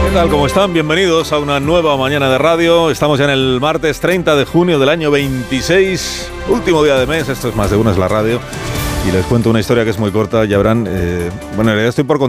¿Qué tal? ¿Cómo están? Bienvenidos a una nueva mañana de radio. Estamos ya en el martes 30 de junio del año 26, último día de mes. Esto es Más de Uno, es la radio. Y les cuento una historia que es muy corta. Ya verán, bueno, en realidad estoy por contar